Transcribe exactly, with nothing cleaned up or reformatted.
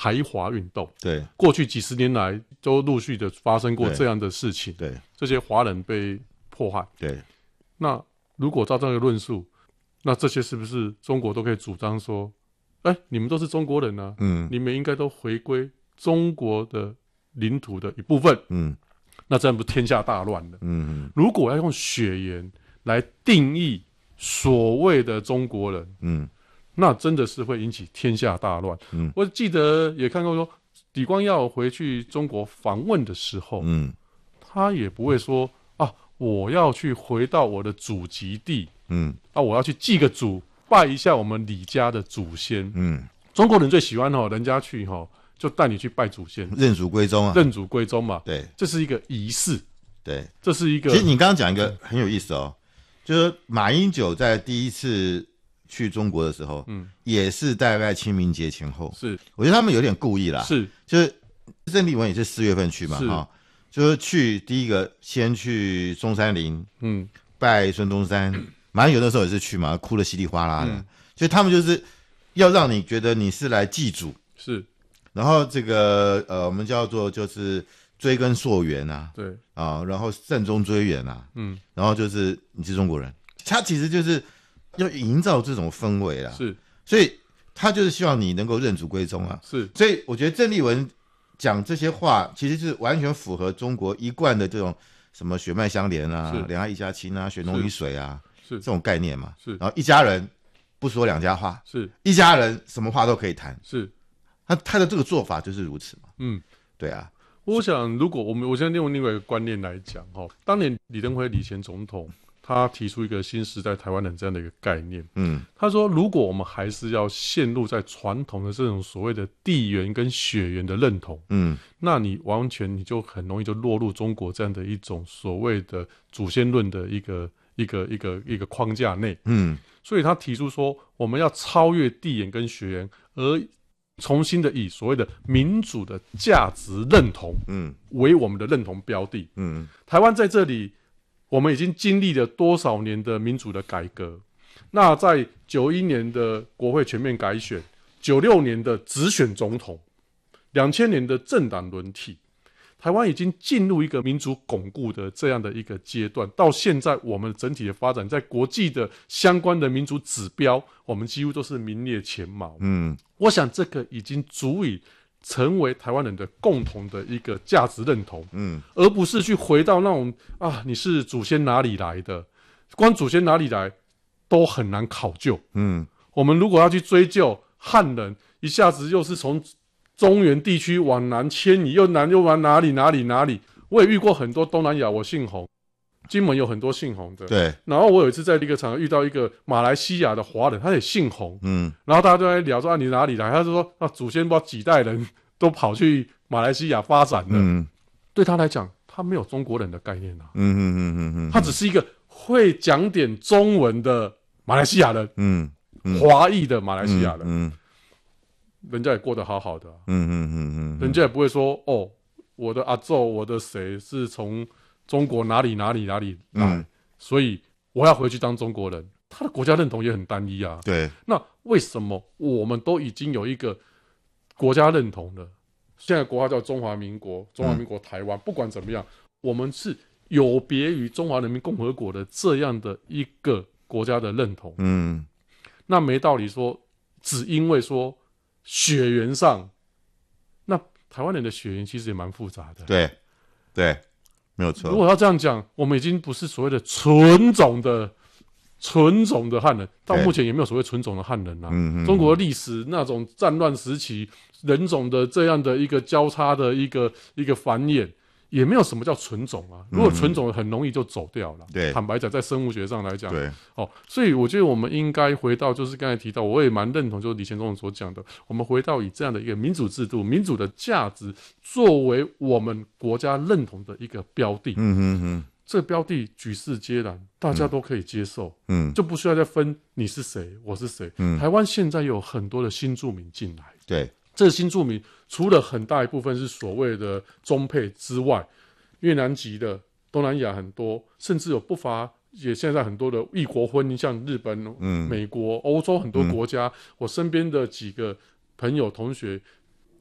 排华运动。 对， 过去几十年来都陆续的发生过这样的事情。 对， 这些华人被迫害。 对， 那如果照这个论述，那这些是不是中国都可以主张说，哎，你们都是中国人啊，嗯，你们应该都回归中国的领土的一部分，嗯，那这样不天下大乱了？嗯，如果要用血缘来定义所谓的中国人，嗯，那真的是会引起天下大乱。嗯，我记得也看过说，李光耀回去中国访问的时候，嗯，他也不会说啊，我要去回到我的祖籍地，嗯，啊，我要去祭个祖，拜一下我们李家的祖先，嗯，中国人最喜欢哦，人家去哈、哦，就带你去拜祖先， 认祖归宗啊， 认祖归宗嘛， 对， 这是一个仪式， 对， 这是一个。 其实你刚刚讲一个很有意思哦，就是马英九在第一次去中国的时候，嗯，也是大概清明节前后， 是， 我觉得他们有点故意啦， 是， 就是郑丽文也是四月份去嘛，哈、哦，就是去第一个先去中山陵，嗯，拜孙中山，马英九那时候也是去嘛，哭得稀里哗啦的，嗯、所以他们就是要让你觉得你是来祭祖， 是， 然后这个呃，我们叫做就是追根溯源啊， 对啊，然后慎终追远啊，嗯，然后就是你是中国人，他其实就是要营造这种氛围啊， 是， 所以他就是希望你能够认祖归宗啊， 是， 所以我觉得郑丽文讲这些话，其实是完全符合中国一贯的这种什么血脉相连啊，两岸一家亲啊，血浓于水啊，是这种概念嘛，是，然后一家人不说两家话，是一家人什么话都可以谈， 是， 他他的这个做法就是如此嘛， 嗯， 对啊。 我想，如果我们我现在用另外一个观念来讲，哈，当年李登辉李前总统他提出一个新时代台湾人这样的一个概念，嗯，他说，如果我们还是要陷入在传统的这种所谓的地缘跟血缘的认同，嗯，那你完全你就很容易就落入中国这样的一种所谓的祖先论的一个一个一个一个框架内，嗯，所以他提出说，我们要超越地缘跟血缘，而重新的以所谓的民主的价值认同，嗯，为我们的认同标的，嗯，台湾在这里，我们已经经历了多少年的民主的改革？那在九一年的国会全面改选，九六年的直选总统，两千年的政党轮替，台湾已经进入一个民主巩固的这样的一个阶段。到现在，我们整体的发展，在国际的相关的民主指标，我们几乎都是名列前茅。嗯，我想这个已经足以成为台湾人的共同的一个价值认同。嗯，而不是去回到那种啊，你是祖先哪里来的，光祖先哪里来都很难考究。嗯，我们如果要去追究汉人，一下子又是从中原地区往南迁移，又南又往哪里哪里哪里。我也遇过很多东南亚，我姓洪，金门有很多姓洪的。 对。 然后我有一次在一个场合遇到一个马来西亚的华人，他也姓洪。嗯。然后大家都在聊说啊，你哪里来？他就说啊，祖先不知道几代人都跑去马来西亚发展了。嗯。对他来讲，他没有中国人的概念啊。嗯嗯嗯嗯嗯。他只是一个会讲点中文的马来西亚人。嗯。嗯华裔的马来西亚人。嗯。嗯人家也过得好好的、啊，嗯嗯嗯嗯，人家也不会说哦，我的阿祖，我的谁是从中国哪里哪里哪里来、嗯，所以我要回去当中国人。他的国家认同也很单一啊。 对， 那为什么我们都已经有一个国家认同了？现在国家叫中华民国，中华民国台湾、嗯，不管怎么样，我们是有别于中华人民共和国的这样的一个国家的认同。嗯，那没道理说，只因为说。血缘上，那台湾人的血缘其实也蛮复杂的。 对，对，没有错。 如果要这样讲，我们已经不是所谓的纯种的、纯种的汉人，到目前也没有所谓纯种的汉人啦、啊。嗯嗯。中国历史那种战乱时期，人种的这样的一个交叉的一个一个繁衍。也没有什么叫纯种啊，如果纯种很容易就走掉了。对、嗯，坦白讲，在生物学上来讲，对，哦，所以我觉得我们应该回到，就是刚才提到，我也蛮认同，就是李前总统所讲的，我们回到以这样的一个民主制度、民主的价值作为我们国家认同的一个标的。嗯嗯嗯，这个标的举世皆然，大家都可以接受。嗯，就不需要再分你是谁，我是谁。嗯，台湾现在有很多的新住民进来。 对。 这新住民除了很大一部分是所谓的中配之外，越南籍的、东南亚很多，甚至有不乏也现在很多的异国婚姻，像日本、嗯、美国、欧洲很多国家、嗯，我身边的几个朋友同学